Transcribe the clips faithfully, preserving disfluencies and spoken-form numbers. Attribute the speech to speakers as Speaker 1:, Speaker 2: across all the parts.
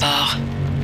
Speaker 1: Sport.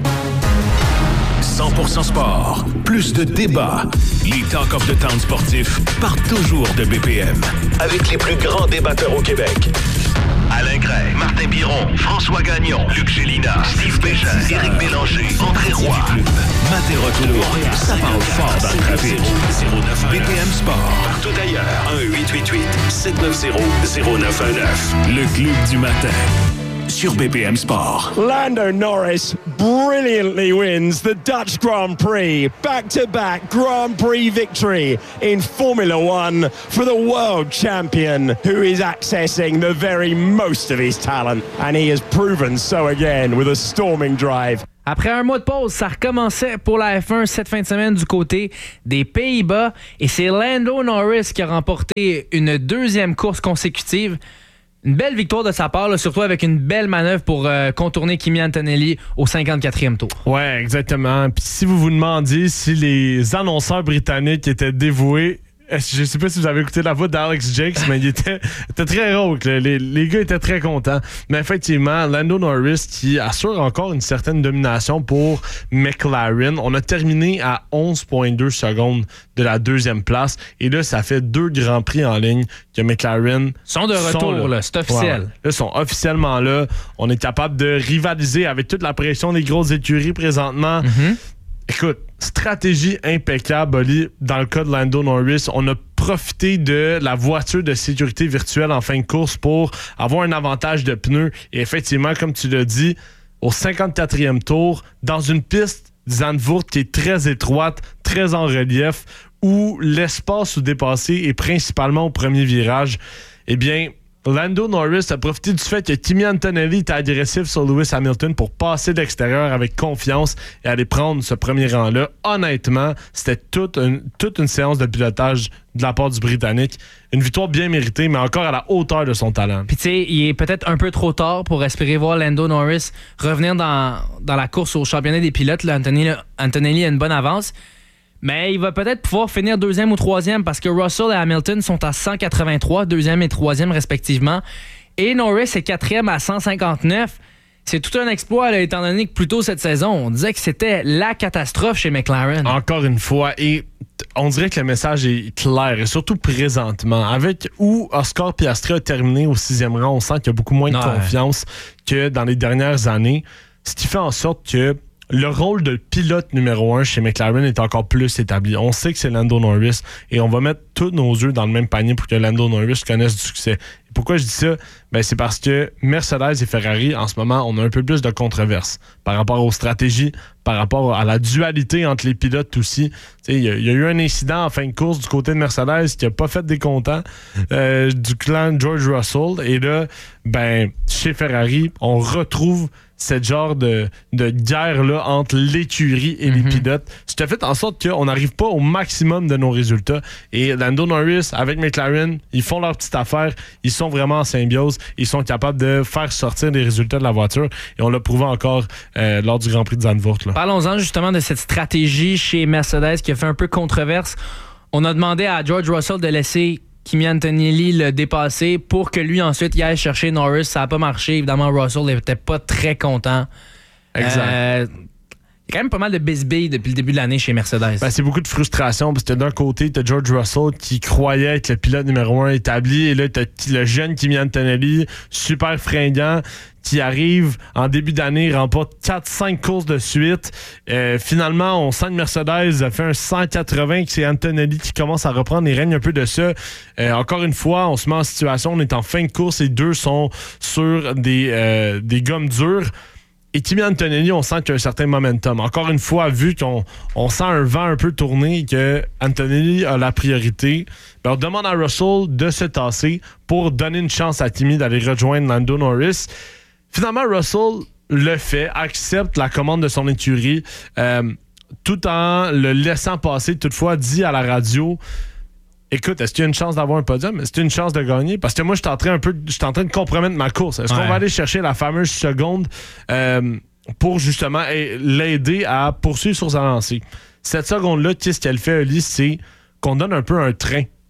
Speaker 2: cent pour cent sport. Plus de débats. Les Talk of the Town sportifs partent toujours de B P M. Avec les plus grands débatteurs au Québec. Alain Gray, Martin Biron, François Gagnon, Luc Gélina, Steve Bégin, Éric Bélanger, André Roy. Maté Retour, ça parle fort dans le trafic. zéro neuf B P M Sport. Partout ailleurs, un huit huit huit sept neuf zéro zéro neuf un neuf. Le club du matin. Sur B P M Sport.
Speaker 3: Lando Norris brilliantly wins the Dutch Grand Prix. Back-to-back Grand Prix victory in Formula One for the world champion who is accessing the very most of his talent. And he has proven so again with a storming drive.
Speaker 4: Après un mois de pause, ça recommençait pour la F un cette fin de semaine du côté des Pays-Bas. Et c'est Lando Norris qui a remporté une deuxième course consécutive. Une belle victoire de sa part, là, surtout avec une belle manœuvre pour euh, contourner Kimi Antonelli au cinquante-quatrième tour.
Speaker 5: Ouais, exactement. Puis si vous vous demandiez si les annonceurs britanniques étaient dévoués, je sais pas si vous avez écouté la voix d'Alex Jakes, mais il était, était très rauque. Les, les gars étaient très contents. Mais effectivement, Lando Norris qui assure encore une certaine domination pour McLaren. On a terminé à onze virgule deux secondes de la deuxième place. Et là, ça fait deux grands prix en ligne que McLaren
Speaker 4: sont de retour. Sont là. Là, c'est officiel.
Speaker 5: Ouais, là, ils sont officiellement là. On est capable de rivaliser avec toute la pression des grosses écuries présentement. Mm-hmm. Écoute, stratégie impeccable, Oli, dans le cas de Lando Norris. On a profité de la voiture de sécurité virtuelle en fin de course pour avoir un avantage de pneus. Et effectivement, comme tu l'as dit, au cinquante-quatrième tour, dans une piste Zandvoort qui est très étroite, très en relief, où l'espace où dépasser est principalement au premier virage, eh bien, Lando Norris a profité du fait que Kimi Antonelli était agressif sur Lewis Hamilton pour passer de l'extérieur avec confiance et aller prendre ce premier rang-là. Honnêtement, c'était toute une, toute une séance de pilotage de la part du Britannique. Une victoire bien méritée, mais encore à la hauteur de son talent.
Speaker 4: Puis tu sais, il est peut-être un peu trop tard pour espérer voir Lando Norris revenir dans, dans la course au championnat des pilotes. Là, Antonelli, Antonelli a une bonne avance. Mais il va peut-être pouvoir finir deuxième ou troisième parce que Russell et Hamilton sont à cent quatre-vingt-trois, deuxième et troisième respectivement. Et Norris est quatrième à cent cinquante-neuf. C'est tout un exploit, là, étant donné que plus tôt cette saison, on disait que c'était la catastrophe chez McLaren.
Speaker 5: Encore une fois, et on dirait que le message est clair, et surtout présentement. Avec où Oscar Piastri a terminé au sixième rang, on sent qu'il y a beaucoup moins de ouais. confiance que dans les dernières années. Ce qui fait en sorte que le rôle de pilote numéro un chez McLaren est encore plus établi. On sait que c'est Lando Norris et on va mettre tous nos œufs dans le même panier pour que Lando Norris connaisse du succès. Et pourquoi je dis ça? Ben, c'est parce que Mercedes et Ferrari, en ce moment, on a un peu plus de controverses par rapport aux stratégies, par rapport à la dualité entre les pilotes aussi. Il y, y a eu un incident en fin de course du côté de Mercedes qui n'a pas fait des contents euh, du clan George Russell. Et là, ben, chez Ferrari, on retrouve cette genre de, de guerre-là entre l'écurie et mm-hmm. les pilotes. Ce qui a fait en sorte qu'on n'arrive pas au maximum de nos résultats. Et Lando Norris, avec McLaren, ils font leur petite affaire. Ils sont vraiment en symbiose. Ils sont capables de faire sortir des résultats de la voiture. Et on l'a prouvé encore euh, lors du Grand Prix de Zandvoort. Là.
Speaker 4: Parlons-en justement de cette stratégie chez Mercedes qui a fait un peu controverse. On a demandé à George Russell de laisser Kimi Antonelli le dépasser pour que lui ensuite il aille chercher Norris. Ça n'a pas marché. Évidemment, Russell n'était pas très content.
Speaker 5: Exact.
Speaker 4: Euh, il y a quand même pas mal de bisbilles depuis le début de l'année chez Mercedes.
Speaker 5: Ben, c'est beaucoup de frustration parce que d'un côté, tu as George Russell qui croyait être le pilote numéro un établi et là, tu as le jeune Kimi Antonelli, super fringant, qui arrive en début d'année, remporte quatre cinq courses de suite. Euh, finalement, on sent que Mercedes a fait un cent quatre-vingts, que c'est Antonelli qui commence à reprendre les règnes un peu de ça. Euh, encore une fois, on se met en situation, on est en fin de course, les deux sont sur des, euh, des gommes dures. Et Kimi Antonelli, on sent qu'il y a un certain momentum. Encore une fois, vu qu'on on sent un vent un peu tourné et que Antonelli a la priorité, ben on demande à Russell de se tasser pour donner une chance à Kimi d'aller rejoindre Lando Norris. Finalement, Russell le fait, accepte la commande de son écurie, euh, tout en le laissant passer. Toutefois, dit à la radio... Écoute, est-ce qu'il y a une chance d'avoir un podium? Est-ce qu'il y a une chance de gagner? Parce que moi, je suis en train un peu, je suis en train de compromettre ma course. Est-ce ouais. qu'on va aller chercher la fameuse seconde euh, pour justement l'aider à poursuivre sur sa lancée? Cette seconde-là, qu'est-ce qu'elle fait, Oli? C'est qu'on donne un peu un train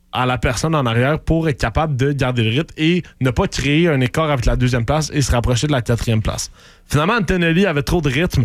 Speaker 5: à la personne en arrière pour être capable de garder le rythme et ne pas créer un écart avec la deuxième place et se rapprocher de la quatrième place. Finalement, Antonelli avait trop de rythme,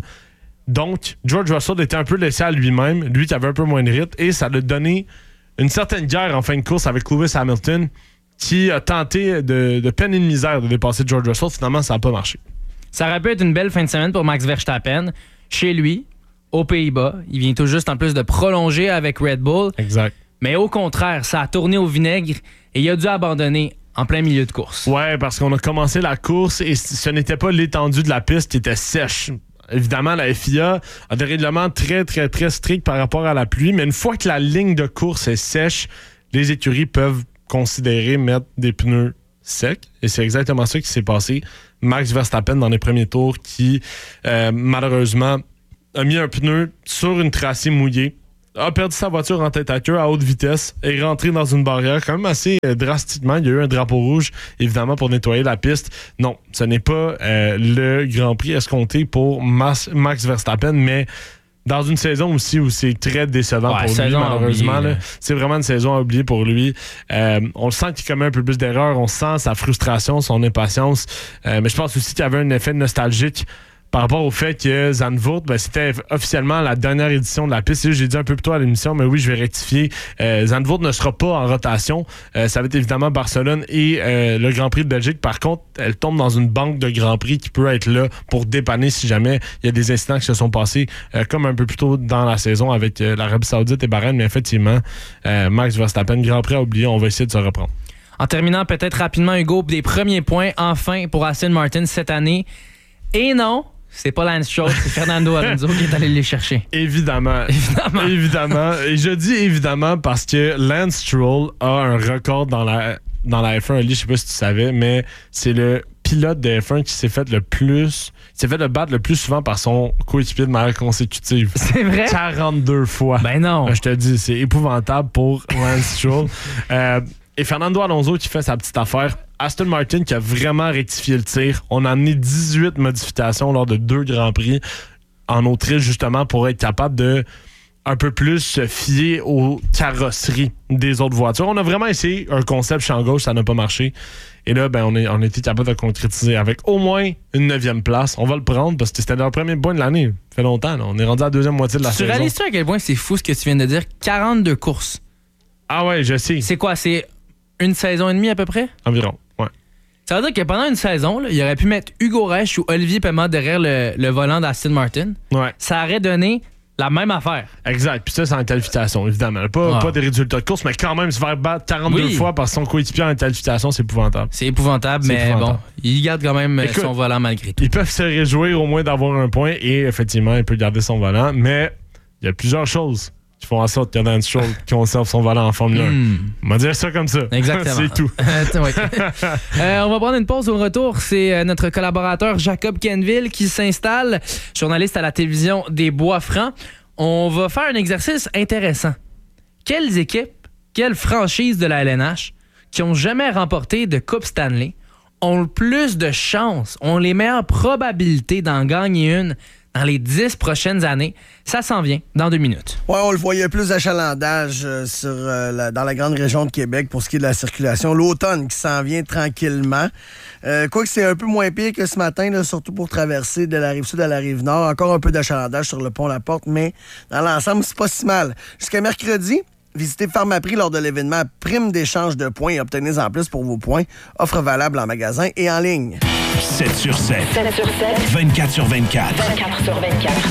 Speaker 5: donc George Russell était un peu laissé à lui-même, lui qui avait un peu moins de rythme, et ça lui a donné une certaine guerre en fin de course avec Lewis Hamilton qui a tenté de, de peine et de misère de dépasser George Russell. Finalement, ça n'a pas marché.
Speaker 4: Ça aurait pu être une belle fin de semaine pour Max Verstappen. Chez lui, aux Pays-Bas, il vient tout juste en plus de prolonger avec Red Bull.
Speaker 5: Exact.
Speaker 4: Mais au contraire, ça a tourné au vinaigre et il a dû abandonner en plein milieu de course.
Speaker 5: Ouais, parce qu'on a commencé la course et ce n'était pas l'étendue de la piste qui était sèche. Évidemment, la F I A a des règlements très, très, très stricts par rapport à la pluie, mais une fois que la ligne de course est sèche, les écuries peuvent considérer mettre des pneus secs. Et c'est exactement ça qui s'est passé. Max Verstappen, dans les premiers tours, qui, euh, malheureusement, a mis un pneu sur une tracée mouillée, a perdu sa voiture en tête à queue à haute vitesse, est rentré dans une barrière quand même assez euh, drastiquement. Il y a eu un drapeau rouge, évidemment, pour nettoyer la piste. Non, ce n'est pas euh, le Grand Prix escompté pour Mas- Max Verstappen, mais dans une saison aussi où c'est très décevant
Speaker 4: ouais,
Speaker 5: pour lui, malheureusement.
Speaker 4: Oublié,
Speaker 5: là, c'est vraiment une saison à oublier pour lui. Euh, on le sent qu'il commet un peu plus d'erreurs. On sent sa frustration, son impatience. Euh, mais je pense aussi qu'il y avait un effet nostalgique par rapport au fait que Zandvoort, ben, c'était officiellement la dernière édition de la piste. J'ai dit un peu plus tôt à l'émission, mais oui, je vais rectifier. Euh, Zandvoort ne sera pas en rotation. Euh, ça va être évidemment Barcelone et euh, le Grand Prix de Belgique. Par contre, elle tombe dans une banque de Grand Prix qui peut être là pour dépanner si jamais il y a des incidents qui se sont passés, euh, comme un peu plus tôt dans la saison avec euh, l'Arabie Saoudite et Bahreïn. Mais effectivement, euh, Max Verstappen, Grand Prix à oublier. On va essayer de se reprendre.
Speaker 4: En terminant peut-être rapidement, Hugo, des premiers points enfin pour Aston Martin cette année. Et non, c'est pas Lance Stroll, c'est Fernando Alonso qui est allé les chercher.
Speaker 5: Évidemment.
Speaker 4: Évidemment.
Speaker 5: Évidemment. Et je dis évidemment parce que Lance Stroll a un record dans la, dans la F un. Ali, je sais pas si tu savais, mais c'est le pilote de F un qui s'est fait le plus... qui s'est fait le battre le plus souvent par son coéquipier de manière consécutive.
Speaker 4: C'est vrai?
Speaker 5: quarante-deux fois.
Speaker 4: Ben non.
Speaker 5: Je te dis, c'est épouvantable pour Lance Stroll. euh, et Fernando Alonso qui fait sa petite affaire. Aston Martin qui a vraiment rectifié le tir. On a amené dix-huit modifications lors de deux Grands Prix en Autriche, justement, pour être capable de un peu plus se fier aux carrosseries des autres voitures. On a vraiment essayé un concept champ gauche, ça n'a pas marché. Et là, ben, on, est, on a été capable de concrétiser avec au moins une neuvième place. On va le prendre parce que c'était leur premier point de l'année. Ça fait longtemps, là. On est rendu à la deuxième moitié de la
Speaker 4: tu
Speaker 5: saison.
Speaker 4: Tu réalises-tu à quel point c'est fou ce que tu viens de dire? quarante-deux courses.
Speaker 5: Ah ouais, je sais.
Speaker 4: C'est quoi? C'est une saison et demie à peu près?
Speaker 5: Environ, ouais.
Speaker 4: Ça veut dire que pendant une saison, là, il aurait pu mettre Hugo Reich ou Olivier Pema derrière le, le volant d'Aston Martin.
Speaker 5: Ouais.
Speaker 4: Ça aurait donné la même affaire.
Speaker 5: Exact. Puis ça, c'est en qualification, évidemment. Pas,
Speaker 4: ah.
Speaker 5: pas des résultats de course, mais quand même, se faire battre quarante-deux
Speaker 4: oui.
Speaker 5: fois par son coéquipier en qualification, c'est épouvantable.
Speaker 4: C'est épouvantable, c'est mais épouvantable. Bon, il garde quand même Écoute, son volant malgré tout.
Speaker 5: Ils peuvent se réjouir au moins d'avoir un point et effectivement, il peut garder son volant, mais il y a plusieurs choses qui font en sorte qu'il y a Lance Stroll qui conserve son volant en Formule un. Mm. On va dire ça comme ça.
Speaker 4: Exactement.
Speaker 5: C'est tout.
Speaker 4: oui. euh, on va prendre une pause au retour. C'est euh, notre collaborateur Jacob Kenville qui s'installe, journaliste à la télévision des Bois-Francs. On va faire un exercice intéressant. Quelles équipes, quelles franchises de la L N H qui n'ont jamais remporté de Coupe Stanley ont le plus de chances, ont les meilleures probabilités d'en gagner une dans les dix prochaines années? Ça s'en vient dans deux minutes.
Speaker 1: Oui, on le voyait plus d'achalandage euh, sur, euh, la, dans la grande région de Québec pour ce qui est de la circulation. L'automne qui s'en vient tranquillement. Euh, Quoique c'est un peu moins pire que ce matin, là, surtout pour traverser de la Rive-Sud à la Rive-Nord. Encore un peu d'achalandage sur le pont La Porte, mais dans l'ensemble, c'est pas si mal. Jusqu'à mercredi, visitez Pharmaprix lors de l'événement Prime d'échange de points et obtenez en plus pour vos points. Offre valable en magasin et en ligne.
Speaker 2: sept sur sept.
Speaker 6: sept sur sept.
Speaker 2: vingt-quatre sur vingt-quatre.
Speaker 6: vingt-quatre sur vingt-quatre.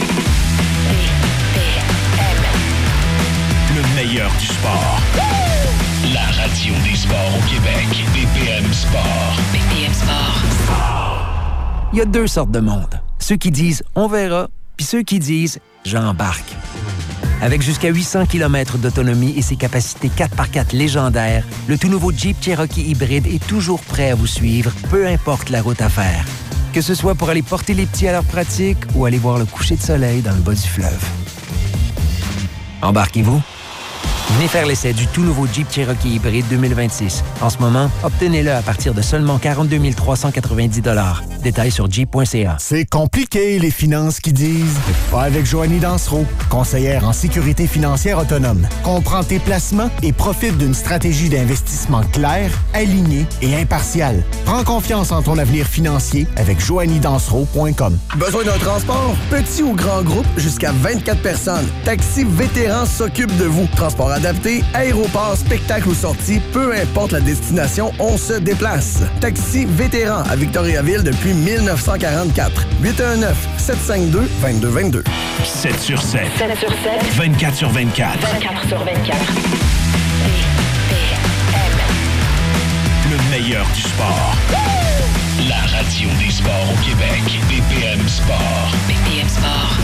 Speaker 2: Le meilleur du sport. La radio des sports au Québec. B P M Sport.
Speaker 6: B P M Sport.
Speaker 7: Il y a deux sortes de monde. Ceux qui disent « on verra », puis ceux qui disent « j'embarque ». Avec jusqu'à huit cents kilomètres d'autonomie et ses capacités quatre par quatre légendaires, le tout nouveau Jeep Cherokee hybride est toujours prêt à vous suivre, peu importe la route à faire. Que ce soit pour aller porter les petits à leur pratique ou aller voir le coucher de soleil dans le bas du fleuve. Embarquez-vous. Venez faire l'essai du tout nouveau Jeep Cherokee hybride deux mille vingt-six. En ce moment, obtenez-le à partir de seulement quarante-deux mille trois cent quatre-vingt-dix dollars. Détails sur jeep point c a.
Speaker 8: C'est compliqué, les finances qui disent. Pas avec Joanie Dansereau, conseillère en sécurité financière autonome. Comprends tes placements et profite d'une stratégie d'investissement claire, alignée et impartiale. Prends confiance en ton avenir financier avec joanie dansereau point com.
Speaker 1: Besoin d'un transport? Petit ou grand groupe, jusqu'à vingt-quatre personnes. Taxi Vétéran s'occupe de vous. Transport adapté, aéroport, spectacle ou sortie, peu importe la destination, on se déplace. Taxi Vétéran à Victoriaville depuis dix-neuf cent quarante-quatre. huit un neuf, sept cinq deux, deux deux deux deux.
Speaker 2: sept sur sept.
Speaker 6: sept sur sept.
Speaker 2: vingt-quatre sur vingt-quatre.
Speaker 6: vingt-quatre sur vingt-quatre.
Speaker 2: Le meilleur du sport. La radio des sports au Québec. B P M Sport.
Speaker 6: B P M Sport.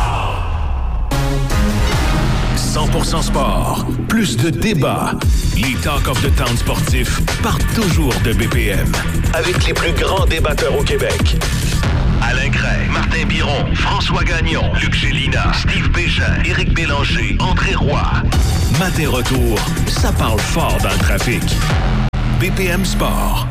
Speaker 2: cent pour cent sport. Plus de débats. Les Talk of the Town sportifs partent toujours de B P M. Avec les plus grands débatteurs au Québec. Alain Gray, Martin Biron, François Gagnon, Luc Gélina, Steve Bégin, Éric Bélanger, André Roy. Matin retour, ça parle fort dans le trafic. B P M Sport.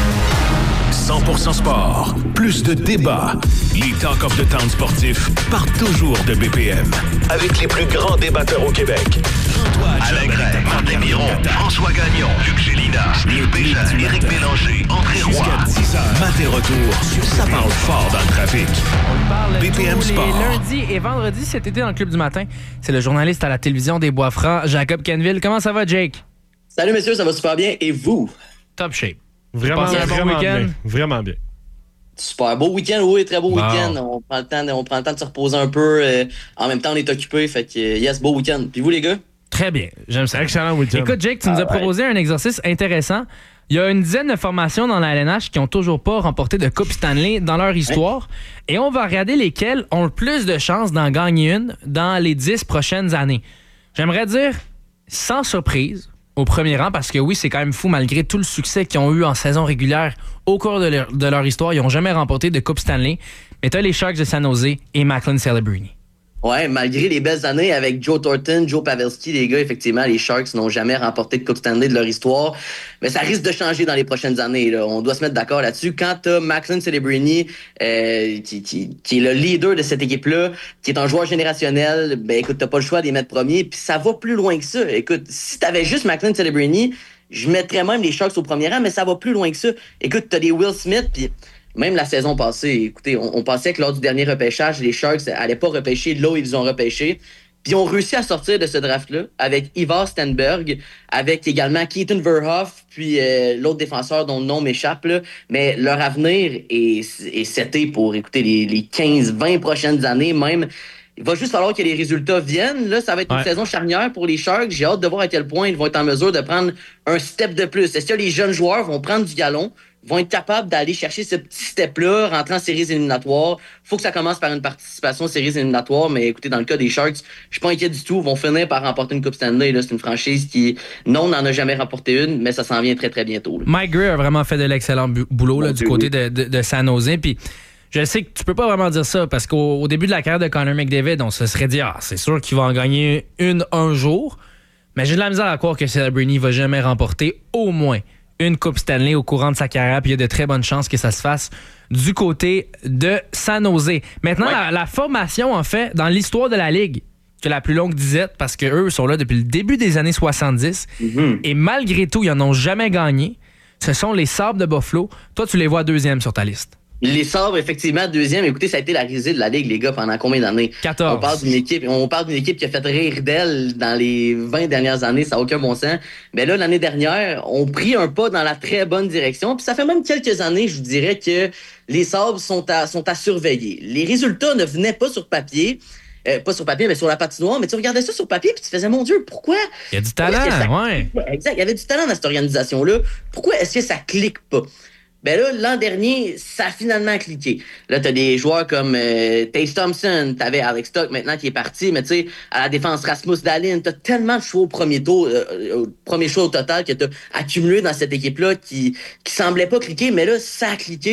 Speaker 2: cent pour cent sport. Plus de débats. Les Talk of the Town sportifs partent toujours de B P M. Avec les plus grands débatteurs au Québec. Alain Gray, Martin Biron, François Gagnon, Luc Gélina, Steve Bégin, Éric Bélanger, André Roy. Matin retour, ça parle fort dans le trafic.
Speaker 4: On parle
Speaker 2: B P M
Speaker 4: tous
Speaker 2: Sport.
Speaker 4: les lundis et vendredis cet été dans le Club du matin. C'est le journaliste à la télévision des Bois-Francs, Jacob Kenville. Comment ça va, Jake?
Speaker 9: Salut, messieurs, ça va super bien. Et vous?
Speaker 4: Top shape.
Speaker 5: Vraiment,
Speaker 4: Passez un bon
Speaker 5: vraiment
Speaker 4: week-end?
Speaker 5: bien. Vraiment bien.
Speaker 9: Super beau week-end, oui, très beau
Speaker 4: Wow.
Speaker 9: week-end. On prend, le temps de, on prend le temps de se reposer un peu. Euh, en même temps, on est occupé. Fait que, euh, yes, beau week-end. Puis vous, les gars?
Speaker 4: Très bien. J'aime ça.
Speaker 5: Excellent week-end.
Speaker 4: Écoute, Jake, tu nous as
Speaker 9: Alright.
Speaker 4: proposé un exercice intéressant. Il y a une dizaine de formations dans la L N H qui n'ont toujours pas remporté de Coupe Stanley dans leur histoire. Et on va regarder lesquelles ont le plus de chances d'en gagner une dans les dix prochaines années. J'aimerais dire, sans surprise, au premier rang, parce que oui, c'est quand même fou, malgré tout le succès qu'ils ont eu en saison régulière au cours de leur, de leur histoire, ils n'ont jamais remporté de Coupe Stanley. Mais t'as les Sharks de San Jose et Macklin Celebrini.
Speaker 9: Ouais, malgré les belles années avec Joe Thornton, Joe Pavelski, les gars, effectivement, les Sharks n'ont jamais remporté de Coupe Stanley de leur histoire. Mais ça risque de changer dans les prochaines années, là. On doit se mettre d'accord là-dessus. Quand t'as Macklin Celebrini, euh, qui, qui, qui est le leader de cette équipe-là, qui est un joueur générationnel, ben écoute, t'as pas le choix de les mettre premiers. Puis ça va plus loin que ça. Écoute, si t'avais juste Macklin Celebrini, je mettrais même les Sharks au premier rang, mais ça va plus loin que ça. Écoute, t'as des Will Smith, puis même la saison passée, écoutez, on, on pensait que lors du dernier repêchage, les Sharks n'allaient pas repêcher là où ils ont repêché. Puis ils ont réussi à sortir de ce draft-là avec Ivar Stenberg, avec également Keaton Verhoff, puis euh, l'autre défenseur dont le nom m'échappe. Là. Mais leur avenir est, est seté pour, écoutez, les, les quinze vingt prochaines années même. Il va juste falloir que les résultats viennent. Là, ça va être une
Speaker 4: Ouais.
Speaker 9: saison charnière pour les Sharks. J'ai hâte de voir à quel point ils vont être en mesure de prendre un step de plus. Est-ce que les jeunes joueurs vont prendre du galon, vont être capables d'aller chercher ce petit step-là, rentrer en séries éliminatoires? Faut que ça commence par une participation aux séries éliminatoires, mais écoutez, dans le cas des Sharks, je suis pas inquiet du tout. Ils vont finir par remporter une Coupe Stanley. Là. C'est une franchise qui, non, n'en a jamais remporté une, mais ça s'en vient très, très bientôt. Là.
Speaker 4: Mike Gray a vraiment fait de l'excellent bu- boulot là,
Speaker 9: Mon
Speaker 4: du
Speaker 9: Dieu,
Speaker 4: côté
Speaker 9: oui.
Speaker 4: de, de, de San Jose. Puis je sais que tu peux pas vraiment dire ça parce qu'au au début de la carrière de Connor McDavid, on se serait dit, ah, c'est sûr qu'il va en gagner une un jour. Mais j'ai de la misère à croire que Celebrini va jamais remporter au moins une Coupe Stanley au courant de sa carrière. Puis il y a de très bonnes chances que ça se fasse du côté de San Jose. Maintenant,
Speaker 9: Ouais.
Speaker 4: la, la formation, en fait, dans l'histoire de la Ligue, qui a la plus longue disette parce qu'eux sont là depuis le début des années soixante-dix.
Speaker 9: Mm-hmm.
Speaker 4: Et malgré tout, ils n'en ont jamais gagné. Ce sont les Sabres de Buffalo. Toi, tu les vois deuxième sur ta liste.
Speaker 9: Les Sabres, effectivement, deuxième. Écoutez, ça a été la risée de la Ligue, les gars, pendant combien d'années?
Speaker 4: quatorze.
Speaker 9: On parle d'une équipe, on parle d'une équipe qui a fait rire d'elle dans les vingt dernières années, ça n'a aucun bon sens. Mais là, l'année dernière, on pris un pas dans la très bonne direction. Puis ça fait même quelques années, je vous dirais, que les Sabres sont à, sont à surveiller. Les résultats ne venaient pas sur papier. Euh, pas sur papier, mais sur la patinoire. Mais tu regardais ça sur papier puis tu faisais, mon Dieu, pourquoi?
Speaker 4: Il y a du
Speaker 9: Pourquoi est-ce que
Speaker 4: talent,
Speaker 9: ça-
Speaker 4: ouais.
Speaker 9: Ouais, exact. Il y avait du talent dans cette organisation-là. Pourquoi est-ce que ça clique pas? Ben là, l'an dernier, ça a finalement cliqué. Là, t'as des joueurs comme euh, Tace Thompson, t'avais Alex Stock maintenant qui est parti, mais tu sais, à la défense, Rasmus Dahlin, t'as tellement de choix au premier tour, euh, au premier choix au total que t'as accumulé dans cette équipe-là qui, qui semblait pas cliquer, mais là, ça a cliqué.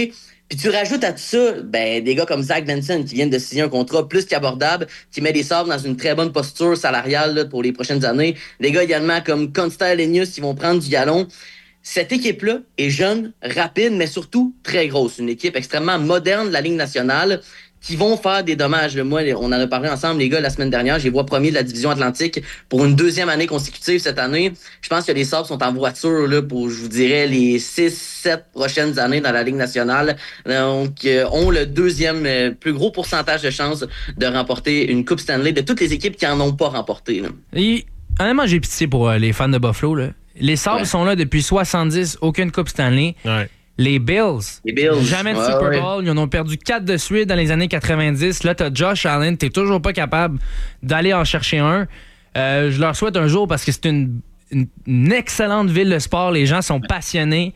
Speaker 9: Puis tu rajoutes à tout ça, ben, des gars comme Zach Benson qui viennent de signer un contrat plus qu'abordable, qui met les Sabres dans une très bonne posture salariale là, pour les prochaines années. Des gars également comme Constantinius qui vont prendre du galon. Cette équipe-là est jeune, rapide, mais surtout très grosse. Une équipe extrêmement moderne de la Ligue nationale qui vont faire des dommages. Moi, on en a parlé ensemble, les gars, la semaine dernière. Je les vois premiers de la division Atlantique pour une deuxième année consécutive cette année. Je pense que les Sabres sont en voiture là, pour, je vous dirais, les six sept prochaines années dans la Ligue nationale. Donc, euh, ont le deuxième euh, plus gros pourcentage de chances de remporter une Coupe Stanley de toutes les équipes qui en ont pas remporté. Là.
Speaker 4: Et, honnêtement, j'ai pitié pour euh, les fans de Buffalo. Là. Les Sabres
Speaker 9: Ouais.
Speaker 4: sont là depuis soixante-dix, aucune Coupe Stanley.
Speaker 5: Ouais.
Speaker 4: Les Bills,
Speaker 9: Les Bills.
Speaker 4: jamais de
Speaker 9: Ouais,
Speaker 4: Super
Speaker 9: ouais.
Speaker 4: Bowl. Ils en ont perdu quatre de suite dans les années quatre-vingt-dix. Là, t'as Josh Allen. T'es toujours pas capable d'aller en chercher un. Euh, je leur souhaite un jour parce que c'est une, une, une excellente ville de sport. Les gens sont passionnés.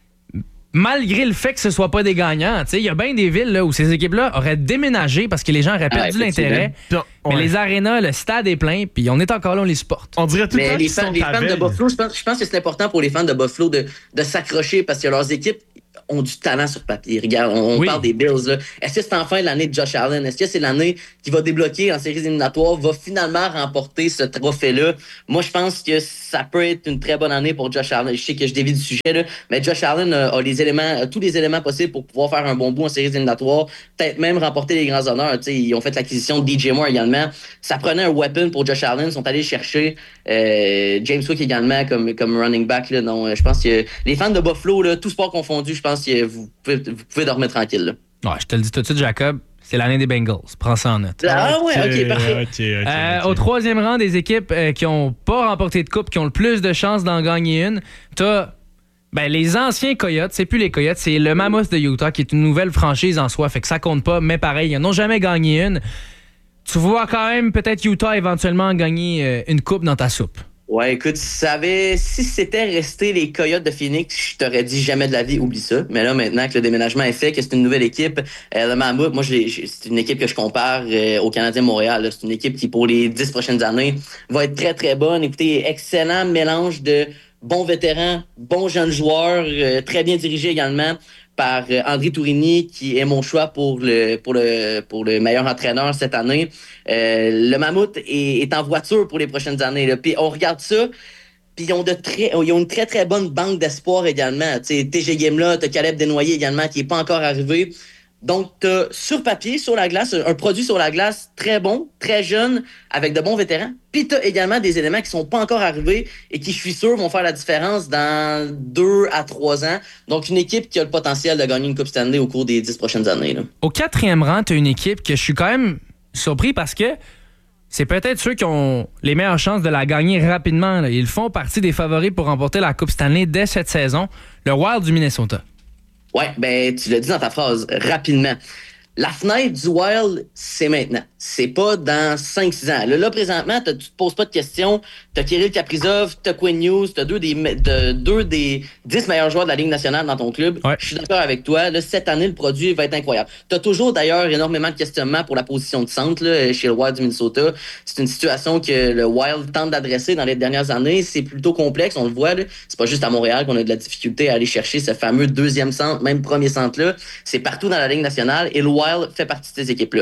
Speaker 4: Malgré le fait que ce soit pas des gagnants, il y a bien des villes là, où ces équipes-là auraient déménagé parce que les gens auraient perdu
Speaker 9: Ah,
Speaker 4: l'intérêt.
Speaker 5: Non,
Speaker 4: Mais
Speaker 5: ouais.
Speaker 4: les arénas, le stade est plein, puis on est encore là, on les supporte.
Speaker 5: On dirait tout le
Speaker 9: Mais
Speaker 5: temps
Speaker 9: les
Speaker 5: qu'ils
Speaker 9: fans,
Speaker 5: sont
Speaker 9: les fans de
Speaker 5: aveugles.
Speaker 9: Buffalo, je pense, je pense que c'est important pour les fans de Buffalo de, de s'accrocher parce que leurs équipes ont du talent sur papier. Regarde, on, on
Speaker 4: Oui.
Speaker 9: parle des Bills. Là. Est-ce que c'est enfin l'année de Josh Allen? Est-ce que c'est l'année qui va débloquer en séries éliminatoires, va finalement remporter ce trophée-là? Moi, je pense que ça peut être une très bonne année pour Josh Allen. Je sais que je dévie du sujet, là, mais Josh Allen a, a les éléments, a tous les éléments possibles pour pouvoir faire un bon bout en séries éliminatoires, peut-être même remporter les grands honneurs. T'sais, ils ont fait l'acquisition de D J Moore également. Ça prenait un weapon pour Josh Allen. Ils sont allés chercher euh, James Cook également comme, comme running back. Là. Donc, je pense que les fans de Buffalo, là, tout sport confondu, je pense que vous pouvez, vous pouvez dormir tranquille. Là.
Speaker 4: Ouais, je te le dis tout de suite, Jacob, c'est l'année des Bengals. Prends ça en note.
Speaker 9: Ah ouais, ok, parfait.
Speaker 5: ok, ok,
Speaker 4: Euh,
Speaker 5: ok.
Speaker 4: Au troisième rang des équipes euh, qui n'ont pas remporté de coupe, qui ont le plus de chances d'en gagner une, t'as ben, les anciens Coyotes, c'est plus les Coyotes, c'est le Mammoth de Utah qui est une nouvelle franchise en soi, fait que ça compte pas, mais pareil, ils n'ont jamais gagné une. Tu vois quand même peut-être Utah éventuellement gagner euh, une coupe dans ta soupe.
Speaker 9: Ouais, écoute, si, ça avait, si c'était resté les Coyotes de Phoenix, je t'aurais dit jamais de la vie, oublie ça. Mais là, maintenant que le déménagement est fait, que c'est une nouvelle équipe, euh, le Mammoth, moi, j'ai, j'ai, c'est une équipe que je compare euh, au Canadien Montréal. Là. C'est une équipe qui, pour les dix prochaines années, va être très, très bonne. Écoutez, excellent mélange de bons vétérans, bons jeunes joueurs, euh, très bien dirigés également par euh, André Tourini, qui est mon choix pour le pour le pour le meilleur entraîneur cette année. Euh, le Mammouth est, est en voiture pour les prochaines années. Là. Puis on regarde ça, puis ils ont de très ils ont une très très bonne banque d'espoir également. Tu sais, T G Gamela, t'as Caleb Desnoyers également qui est pas encore arrivé. Donc, t'as sur papier, sur la glace, un produit sur la glace très bon, très jeune, avec de bons vétérans. Puis t'as également des éléments qui sont pas encore arrivés et qui, je suis sûr, vont faire la différence dans deux à trois ans. Donc, une équipe qui a le potentiel de gagner une Coupe Stanley au cours des dix prochaines années. Là.
Speaker 4: Au quatrième rang, tu as une équipe que je suis quand même surpris parce que c'est peut-être ceux qui ont les meilleures chances de la gagner rapidement. Là. Ils font partie des favoris pour remporter la Coupe Stanley dès cette saison, le Wild du Minnesota.
Speaker 9: Ouais, ben tu l'as dit dans ta phrase, rapidement. La fenêtre du Wild, c'est maintenant. C'est pas dans cinq six ans. Là, là présentement, tu te poses pas de questions. T'as Kirill Kaprizov, t'as Quinn Hughes, t'as deux des, de, deux des dix meilleurs joueurs de la Ligue nationale dans ton club.
Speaker 4: Ouais.
Speaker 9: Je suis d'accord avec toi. Là, cette année, le produit va être incroyable. T'as toujours d'ailleurs énormément de questionnements pour la position de centre là, chez le Wild du Minnesota. C'est une situation que le Wild tente d'adresser dans les dernières années. C'est plutôt complexe, on le voit. Là. C'est pas juste à Montréal qu'on a de la difficulté à aller chercher ce fameux deuxième centre, même premier centre-là. C'est partout dans la Ligue nationale et le Wild fait partie de ces équipes-là.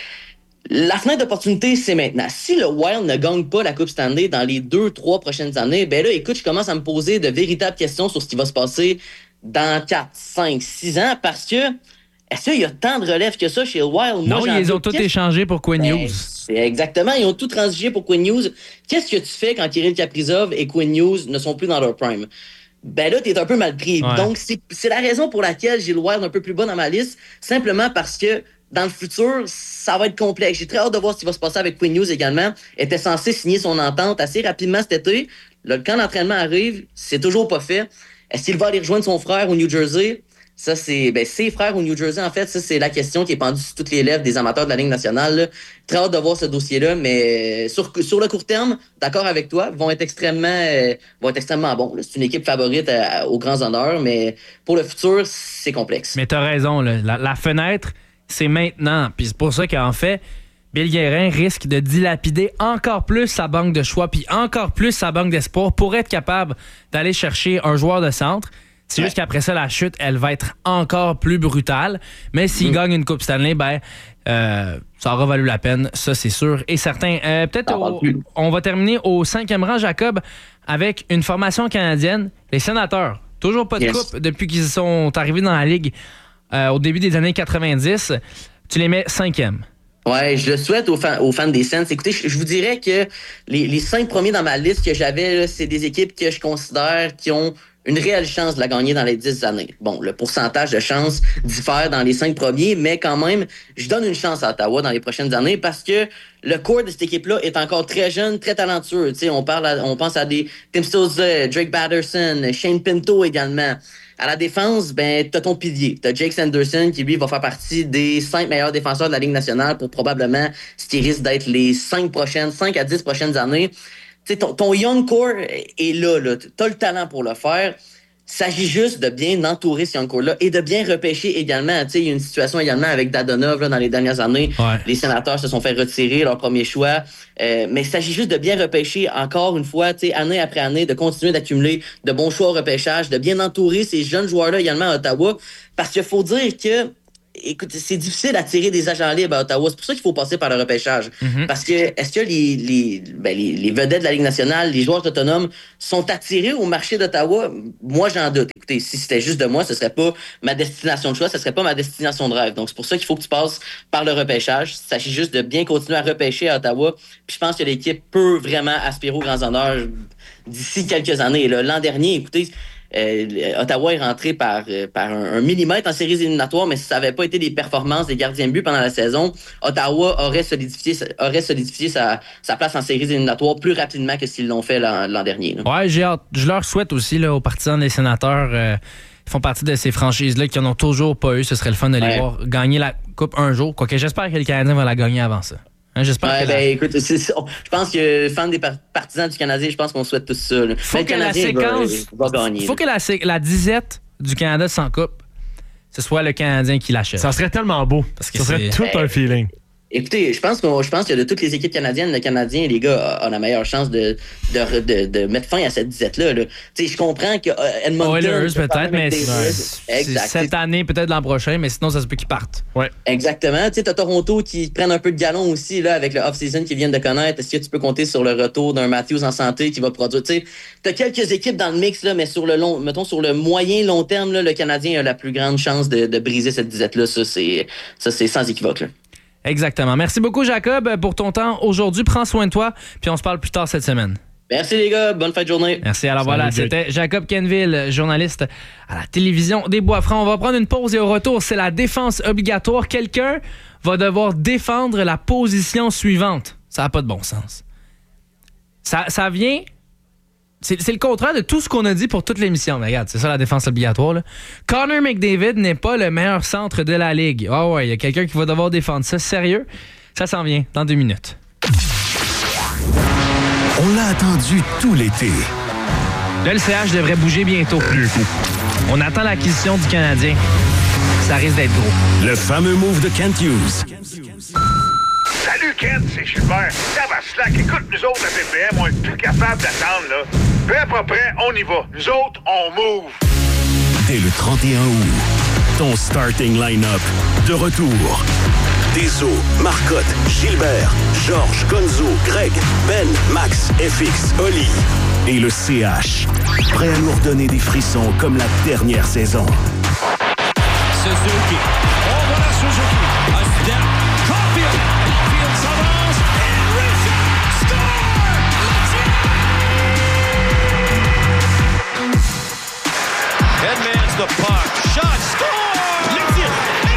Speaker 9: La fenêtre d'opportunité, c'est maintenant. Si le Wild ne gagne pas la Coupe Stanley dans les deux, trois prochaines années, ben là, écoute, je commence à me poser de véritables questions sur ce qui va se passer dans quatre, cinq, six ans parce que est-ce qu'il y a tant de relève que ça chez le Wild?
Speaker 4: Non,
Speaker 9: Moi,
Speaker 4: ils
Speaker 9: j'en
Speaker 4: les ont
Speaker 9: doute.
Speaker 4: tous
Speaker 9: Qu'est-ce-
Speaker 4: échangés pour Quinn
Speaker 9: Ben,
Speaker 4: Hughes.
Speaker 9: c'est exactement, ils ont tout transigé pour Quinn Hughes. Qu'est-ce que tu fais quand Kirill Kaprizov et Quinn Hughes ne sont plus dans leur prime? Ben là, t'es un peu mal pris.
Speaker 4: Ouais.
Speaker 9: Donc, c'est, c'est la raison pour laquelle j'ai le Wild un peu plus bas dans ma liste, simplement parce que dans le futur, ça va être complexe. J'ai très hâte de voir ce qui va se passer avec Quinn Hughes également. Il était censé signer son entente assez rapidement cet été. Là, quand l'entraînement arrive, c'est toujours pas fait. Est-ce qu'il va aller rejoindre son frère au New Jersey? Ça, c'est ben, ses frères au New Jersey, en fait. Ça, c'est la question qui est pendue sur toutes les lèvres des amateurs de la Ligue nationale. Là. Très hâte de voir ce dossier-là, mais sur, sur le court terme, d'accord avec toi, vont être extrêmement, euh, vont être extrêmement bons. Là. C'est une équipe favorite à- aux grands honneurs, mais pour le futur, c'est complexe.
Speaker 4: Mais t'as raison, là. La, la fenêtre, c'est maintenant. Puis c'est pour ça qu'en fait, Bill Guérin risque de dilapider encore plus sa banque de choix, puis encore plus sa banque d'espoir pour être capable d'aller chercher un joueur de centre. C'est
Speaker 9: Ouais.
Speaker 4: juste qu'après ça, la chute, elle va être encore plus brutale. Mais s'il
Speaker 9: Mm.
Speaker 4: gagne une Coupe Stanley, ben, euh, ça aura valu la peine. Ça, c'est sûr et certain. Euh, peut-être
Speaker 9: Ça
Speaker 4: au-
Speaker 9: va plus.
Speaker 4: on va terminer au cinquième rang, Jacob, avec une formation canadienne, les Sénateurs. Toujours pas de
Speaker 9: Yes.
Speaker 4: coupe depuis qu'ils sont arrivés dans la Ligue euh, au début des années quatre-vingt-dix. Tu les mets cinquième.
Speaker 9: Ouais, je le souhaite aux fans, aux fans des Sens. Écoutez, je, je vous dirais que les, les cinq premiers dans ma liste que j'avais, là, c'est des équipes que je considère qui ont une réelle chance de la gagner dans les dix années. Bon, le pourcentage de chance diffère dans les cinq premiers, mais quand même, je donne une chance à Ottawa dans les prochaines années parce que le corps de cette équipe-là est encore très jeune, très talentueux. Tu sais, on parle, à- on pense à des Tim Stosur, Drake Batterson, Shane Pinto également. À la défense, ben, t'as ton pilier. T'as Jake Sanderson qui, lui, va faire partie des cinq meilleurs défenseurs de la Ligue nationale pour probablement ce qui risque d'être les cinq prochaines, cinq à dix prochaines années. Tu sais, ton, ton young core est là, là. T'as le talent pour le faire. Il s'agit juste de bien entourer ce young core-là et de bien repêcher également. Tu sais, il y a une situation également avec Dadonov, là, dans les dernières années.
Speaker 4: Ouais.
Speaker 9: Les Sénateurs se sont fait retirer leur premier choix. Euh, mais il s'agit juste de bien repêcher encore une fois, tu sais, année après année, de continuer d'accumuler de bons choix au repêchage, de bien entourer ces jeunes joueurs-là également à Ottawa. Parce qu'il faut dire que, écoute, c'est difficile d'attirer des agents libres à Ottawa. C'est pour ça qu'il faut passer par le repêchage.
Speaker 4: Mhm.
Speaker 9: Parce que, est-ce que les, les, ben, les, les vedettes de la Ligue nationale, les joueurs autonomes, sont attirés au marché d'Ottawa? Moi, j'en doute. Écoutez, si c'était juste de moi, ce serait pas ma destination de choix, ce serait pas ma destination de rêve. Donc, c'est pour ça qu'il faut que tu passes par le repêchage. Il s'agit juste de bien continuer à repêcher à Ottawa. Puis je pense que l'équipe peut vraiment aspirer aux grands honneurs d'ici quelques années. Là. L'an dernier, écoutez, Euh, Ottawa est rentré par, euh, par un, un millimètre en séries éliminatoires, mais si ça n'avait pas été les performances des gardiens de but pendant la saison, Ottawa aurait solidifié, aurait solidifié sa, sa place en séries éliminatoires plus rapidement que s'ils l'ont fait l'an, l'an dernier. Là.
Speaker 4: Ouais, j'ai hâte. Je leur souhaite aussi là, aux partisans des Sénateurs. Euh, ils font partie de ces franchises-là qui n'en ont toujours pas eu. Ce serait le fun de les
Speaker 9: Ouais.
Speaker 4: voir gagner la Coupe un jour. Quoique j'espère que le Canadien va la gagner avant ça. Hein, j'espère
Speaker 9: Ouais,
Speaker 4: que
Speaker 9: ben,
Speaker 4: la...
Speaker 9: écoute, c'est, c'est, je pense que fans des par- partisans du Canadien, je pense qu'on souhaite tous ça. Là.
Speaker 4: faut
Speaker 9: Mais
Speaker 4: que
Speaker 9: le
Speaker 4: la
Speaker 9: Canadien va-
Speaker 4: séquence.
Speaker 9: va, gagner.
Speaker 4: faut
Speaker 9: là.
Speaker 4: que la, sé- la disette du Canada sans coupe, ce soit le Canadien qui l'achète.
Speaker 5: Ça serait tellement beau.
Speaker 4: Parce que
Speaker 5: ça serait
Speaker 4: c'est-
Speaker 5: tout un feeling.
Speaker 9: Écoutez, je pense, qu'on, je pense que de toutes les équipes canadiennes, le Canadien, les gars, a, a la meilleure chance de, de, de, de mettre fin à cette disette-là. Là. Tu sais, je comprends que euh, Edmonton...
Speaker 4: Oilers
Speaker 9: peut
Speaker 4: peut-être, mais
Speaker 9: avec
Speaker 4: c'est,
Speaker 9: Davis.
Speaker 4: c'est
Speaker 9: Exact.
Speaker 4: cette année, peut-être l'an prochain, mais sinon ça se peut qu'ils partent.
Speaker 9: Exactement. Tu sais, t'as Toronto qui prennent un peu de galon aussi là avec le off-season qu'ils viennent de connaître. Est-ce que tu peux compter sur le retour d'un Matthews en santé qui va produire? Tu sais, t'as quelques équipes dans le mix là, mais sur le long, mettons sur le moyen long terme là, le Canadien a la plus grande chance de, de briser cette disette là. Ça c'est, ça c'est sans équivoque là.
Speaker 4: Exactement. Merci beaucoup, Jacob, pour ton temps aujourd'hui. Prends soin de toi, puis on se parle plus tard cette semaine.
Speaker 9: Merci les gars, bonne fin de journée.
Speaker 4: Merci. Alors
Speaker 5: Salut,
Speaker 4: voilà,
Speaker 5: Jake.
Speaker 4: c'était Jacob Kenville, journaliste à la télévision des Bois-Francs. On va prendre une pause et au retour, c'est la défense obligatoire. Quelqu'un va devoir défendre la position suivante. Ça n'a pas de bon sens. Ça, ça vient... C'est, c'est le contraire de tout ce qu'on a dit pour toute l'émission. Mais regarde, c'est ça la défense obligatoire. Là. Connor McDavid n'est pas le meilleur centre de la Ligue. Ah ouais, il y a quelqu'un qui va devoir défendre ça. Sérieux? Ça s'en vient dans deux minutes.
Speaker 2: On l'a attendu tout l'été.
Speaker 4: Le L C H devrait bouger bientôt. On attend l'acquisition du Canadien. Ça risque d'être gros.
Speaker 2: Le fameux move de Kent Hughes.
Speaker 10: Salut Kent, c'est Gilbert. Ça va slack. Écoute, nous autres à B P M, on est plus capable d'attendre, là. Prêt, pas prêt, on y va. Nous autres, on move.
Speaker 2: Dès le trente et un août, ton starting line-up de retour. Deso, Marcotte, Gilbert, Georges, Gonzo, Greg, Ben, Max, F X, Oli et le C H. Prêt à nous redonner des frissons comme la dernière saison.
Speaker 11: Suzuki. Oh, voilà Suzuki. A step. Caulfield. Caulfield s'avance. Et Richard score! Headman's the puck. Shot. Score! Le tir.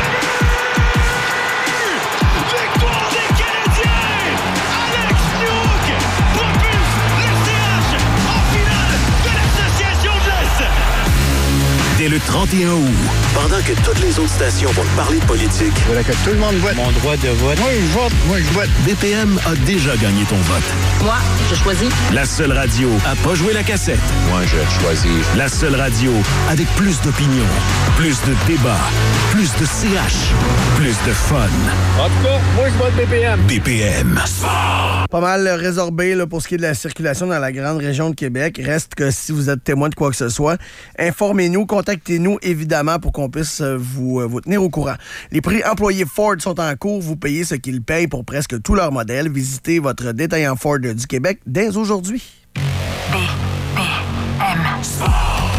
Speaker 11: Victoire des Canadiens! Alex Newhook propulse le C H en finale de l'Association de l'Est!
Speaker 2: Dès le trente trente et un août. Pendant que toutes les autres stations vont te parler de politique.
Speaker 12: Il faudrait que tout le monde vote. Mon droit de vote. Moi, je vote. Moi, je vote.
Speaker 2: B P M a déjà gagné ton vote.
Speaker 6: Moi, je choisis.
Speaker 2: La seule radio à pas jouer la cassette.
Speaker 12: Moi, je choisis.
Speaker 2: La seule radio avec plus d'opinion, plus de débats, plus de C H, plus de fun.
Speaker 12: En tout cas, moi, je vote B P M.
Speaker 2: B P M.
Speaker 1: Pas mal résorbé là, pour ce qui est de la circulation dans la grande région de Québec. Reste que si vous êtes témoin de quoi que ce soit, informez-nous, contactez-nous évidemment pour qu'on puisse vous, vous tenir au courant. Les prix employés Ford sont en cours. Vous payez ce qu'ils payent pour presque tous leurs modèles. Visitez votre détaillant Ford du Québec dès aujourd'hui.
Speaker 6: B P M Sport.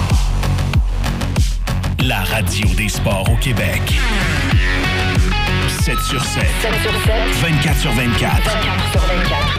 Speaker 2: La radio des sports au Québec. sept sur sept.
Speaker 6: sept sur sept.
Speaker 2: vingt-quatre sur vingt-quatre.
Speaker 6: vingt-quatre sur vingt-quatre.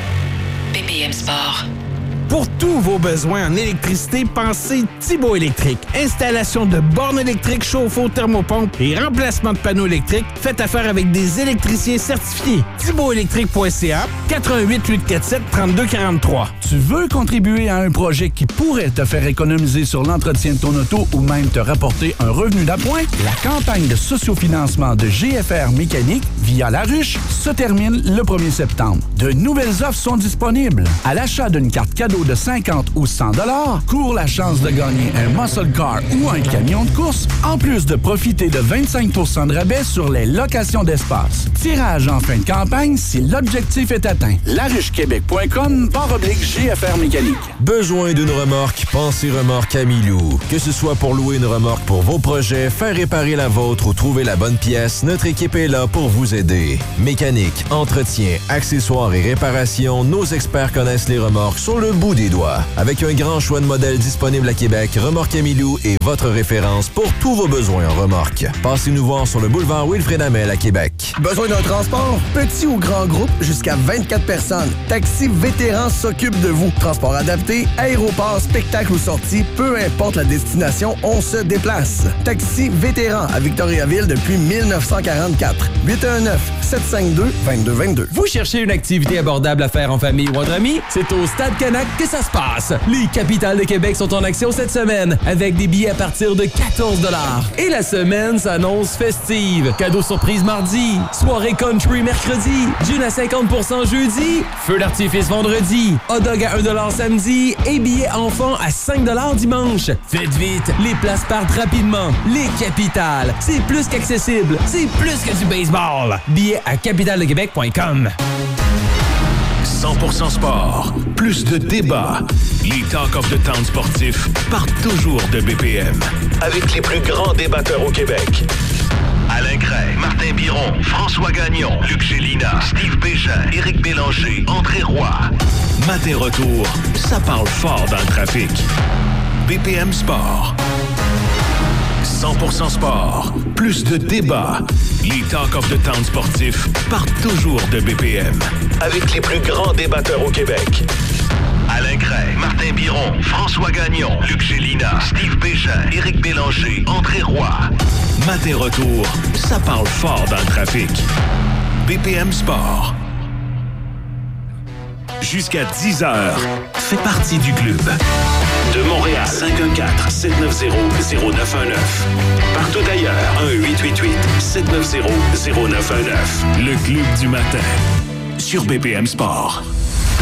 Speaker 6: B P M Sport.
Speaker 13: Pour tous vos besoins en électricité, pensez Thibaut Électrique. Installation de bornes électriques, chauffe-eau, thermopompe et remplacement de panneaux électriques. Faites affaire avec des électriciens certifiés. thibaut électrique point c a, quatre un huit, huit quatre sept, trois deux quatre trois.
Speaker 14: Tu veux contribuer à un projet qui pourrait te faire économiser sur l'entretien de ton auto ou même te rapporter un revenu d'appoint? La campagne de sociofinancement de G F R Mécanique via La Ruche se termine le premier septembre. De nouvelles offres sont disponibles. À l'achat d'une carte cadeau de cinquante ou cent dollars, cours la chance de gagner un muscle car ou un camion de course, en plus de profiter de vingt-cinq pour cent de rabais sur les locations d'espace. Tirage en fin de campagne si l'objectif est atteint. laruchequebec point com barre oblique G F R Mécanique.
Speaker 15: Besoin d'une remorque? Pensez Remorque Amilou. Que ce soit pour louer une remorque pour vos projets, faire réparer la vôtre ou trouver la bonne pièce, notre équipe est là pour vous aider. Mécanique, entretien, accessoires et réparation, nos experts connaissent les remorques sur le bout des doigts. Avec un grand choix de modèles disponibles à Québec, Remorque Amilou est votre référence pour tous vos besoins en remorque. Passez-nous voir sur le boulevard Wilfrid Hamel à Québec.
Speaker 1: Besoin d'un transport? Petit ou grand groupe, jusqu'à vingt-quatre personnes. Taxi Vétéran s'occupe de vous. Transport adapté, aéroport, spectacle ou sortie, peu importe la destination, on se déplace. Taxi Vétéran à Victoriaville depuis mille neuf cent quarante-quatre. huit un neuf, sept cinq deux, deux deux deux deux.
Speaker 16: Vous cherchez une activité abordable à faire en famille ou entre amis? C'est au Stade Canac que ça se passe. Les Capitales de Québec sont en action cette semaine avec des billets à partir de quatorze dollars. Et la semaine s'annonce festive. Cadeau surprise mardi, soirée country mercredi, gin à cinquante pour cent jeudi, feu d'artifice vendredi, hot dog à un dollar samedi et billets enfants à cinq dollars dimanche. Faites vite, les places partent rapidement. Les Capitales, c'est plus qu'accessible, c'est plus que du baseball. Billets à capitale de québec point com.
Speaker 2: cent pour cent sport. Plus de débats. Les Talk of the Town sportifs partent toujours de B P M. Avec les plus grands débatteurs au Québec. Alain Gray, Martin Biron, François Gagnon, Luc Gélina, Steve Bégin, Éric Bélanger, André Roy. Matin retour, ça parle fort dans le trafic. B P M Sport. cent pour cent sport. Plus de débats. Les Talk of the Town sportifs partent toujours de B P M. Avec les plus grands débatteurs au Québec. Alain Gray, Martin Biron, François Gagnon, Luc Gélina, Steve Bégin, Éric Bélanger, André Roy. Matin retour, ça parle fort dans le trafic. B P M Sport. Jusqu'à dix heures, fais partie du club. De Montréal, cinq un quatre, sept neuf zéro, zéro neuf un neuf. Partout ailleurs, un huit huit huit, sept neuf zéro, zéro neuf un neuf. Le club du matin, sur B P M Sport.